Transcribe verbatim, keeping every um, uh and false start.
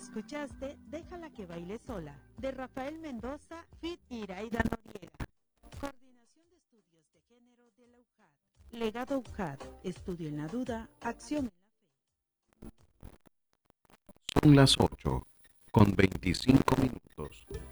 Escuchaste Déjala que baile sola, de Rafael Mendoza, Fit Iraida Noriega. Coordinación de Estudios de Género de la U J A D. Legado U J A D. Estudio en la duda, acción en la fe. Son las ocho con veinticinco minutos.